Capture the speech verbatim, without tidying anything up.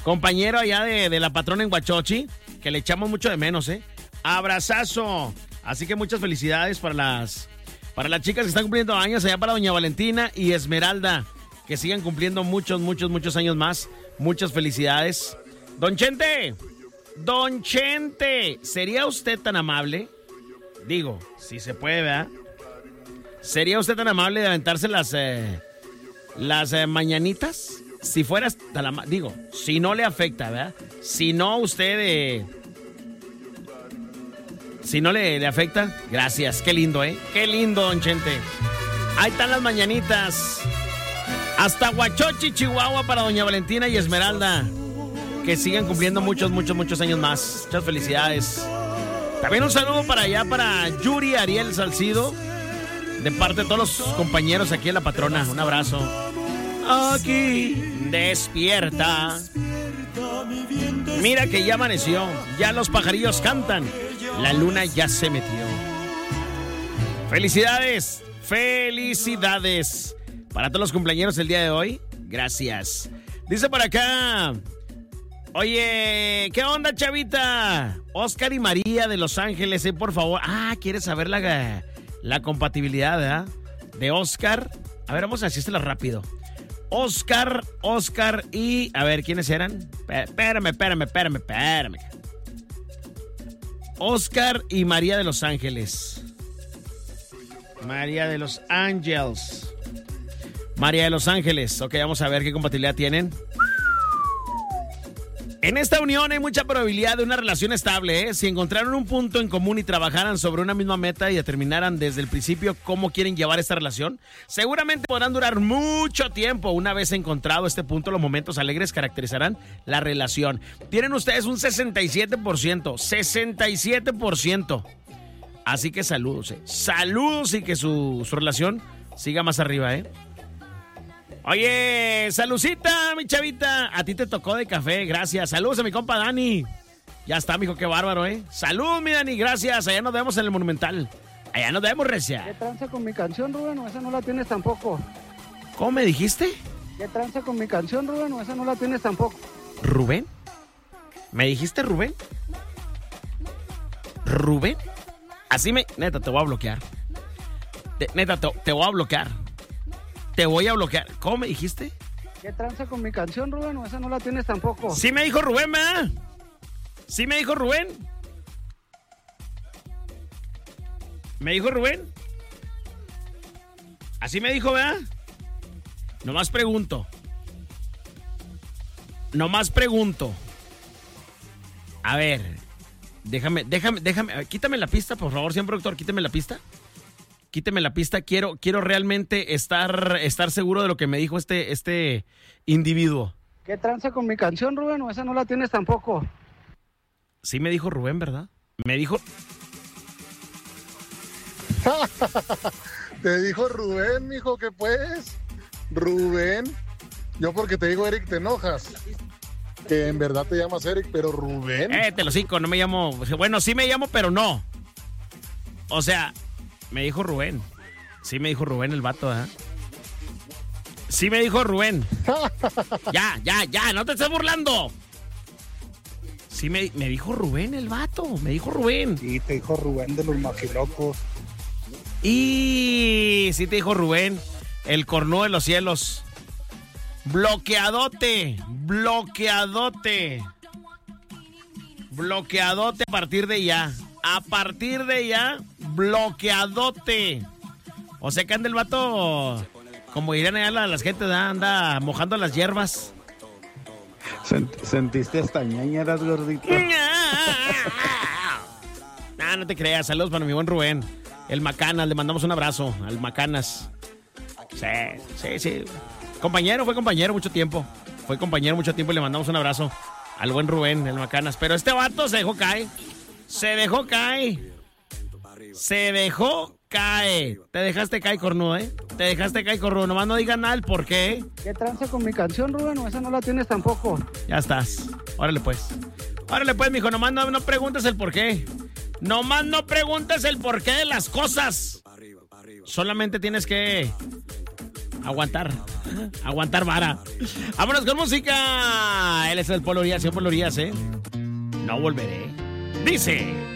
compañero allá de, de la patrona en Huachochi, que le echamos mucho de menos, ¿eh? Abrazazo. Así que muchas felicidades para las, para las chicas que están cumpliendo años, allá para doña Valentina y Esmeralda, que sigan cumpliendo muchos, muchos, muchos años más. Muchas felicidades. Don Chente, Don Chente, ¿sería usted tan amable? Digo, si se puede, ¿verdad? ¿Sería usted tan amable de aventarse las, eh, las eh, mañanitas? Si fueras tan amable, digo, si no le afecta, ¿verdad? Si no usted, eh, si no le, le afecta, gracias, qué lindo, ¿eh? Qué lindo, Don Chente. Ahí están las mañanitas. Hasta Huachochi, Chihuahua, para doña Valentina y Esmeralda. Que sigan cumpliendo muchos, muchos, muchos años más. Muchas felicidades. También un saludo para allá, para Yuri Ariel Salcido, de parte de todos los compañeros aquí en La Patrona. Un abrazo. Aquí despierta. Mira que ya amaneció. Ya los pajarillos cantan. La luna ya se metió. Felicidades. Felicidades para todos los cumpleaños el día de hoy. Gracias. Dice por acá: oye, ¿qué onda, chavita? Oscar y María de Los Ángeles, eh, por favor. Ah, ¿quieres saber la, la compatibilidad, ¿verdad? De Oscar. A ver, vamos a decírsela rápido. Oscar, Oscar y... A ver, ¿quiénes eran? Espérame, espérame, espérame, espérame. Oscar y María de Los Ángeles. María de Los Ángeles. María de Los Ángeles. Ok, vamos a ver qué compatibilidad tienen. En esta unión hay mucha probabilidad de una relación estable, ¿eh? Si encontraron un punto en común y trabajaran sobre una misma meta y determinaran desde el principio cómo quieren llevar esta relación, seguramente podrán durar mucho tiempo. Una vez encontrado este punto, los momentos alegres caracterizarán la relación. Tienen ustedes un sesenta y siete por ciento. sesenta y siete por ciento. Así que saludos, ¿eh? Saludos y que su, su relación siga más arriba, ¿eh? Oye, saludcita, mi chavita. A ti te tocó de café, gracias. Saludos a mi compa Dani. Ya está, mijo, qué bárbaro, ¿eh? Salud, mi Dani, gracias. Allá nos vemos en el Monumental. Allá nos vemos, recia. ¿Qué tranza con mi canción, Rubén? O esa no la tienes tampoco. ¿Cómo me dijiste? ¿Qué tranza con mi canción, Rubén? O esa no la tienes tampoco. ¿Rubén? ¿Me dijiste Rubén? ¿Rubén? Así me... Neta, te voy a bloquear. Te, neta, te, te voy a bloquear. Te voy a bloquear. ¿Cómo me dijiste? ¿Qué tranza con mi canción, Rubén? O esa no la tienes tampoco. Sí me dijo Rubén, ¿verdad? Sí me dijo Rubén. ¿Me dijo Rubén? Así me dijo, ¿verdad? Nomás pregunto. Nomás pregunto. A ver. Déjame, déjame, déjame. Quítame la pista, por favor, señor productor. Quítame la pista. Quíteme la pista, quiero, quiero realmente estar, estar seguro de lo que me dijo este, este individuo. ¿Qué tranza con mi canción, Rubén? O esa no la tienes tampoco. Sí me dijo Rubén, ¿verdad? Me dijo... Te dijo Rubén, mijo, ¿qué pues? Rubén. Yo porque te digo Eric te enojas. Que en verdad te llamas Eric, pero Rubén. Eh, te lo cico, no me llamo... Bueno, sí me llamo, pero no. O sea... Me dijo Rubén. Sí me dijo Rubén el vato, ¿eh? Sí me dijo Rubén. Ya, ya, ya, no te estés burlando. Sí me, me dijo Rubén el vato. Me dijo Rubén. Sí, te dijo Rubén de los Maquilocos. Y sí te dijo Rubén, el cornudo de los cielos. Bloqueadote. Bloqueadote. Bloqueadote a partir de ya. A partir de ya, bloqueadote. O sea que anda el vato, como dirían allá las, las gentes, anda mojando las hierbas. Sent, ¿Sentiste hasta ñañeras, gordito? No, no te creas. Saludos para mi buen Rubén. El Macanas, le mandamos un abrazo al Macanas. Sí, sí, sí. Compañero, fue compañero mucho tiempo. Fue compañero mucho tiempo y le mandamos un abrazo al buen Rubén, el Macanas. Pero este vato se dejó caer. Se dejó caer. Se dejó caer. Te dejaste caer, cornudo, ¿eh? Te dejaste caer, cornudo. Nomás no digas nada el por qué. ¿Qué tranza con mi canción, Rubén? O esa no la tienes tampoco. Ya estás. Órale, pues. Órale, pues, mijo. Nomás no, no preguntes el por qué. Nomás no preguntes el por qué de las cosas. Solamente tienes que aguantar. Aguantar vara. Vámonos con música. Él es el Polo Urias, el Polo Urias, ¿eh? No volveré. Dice...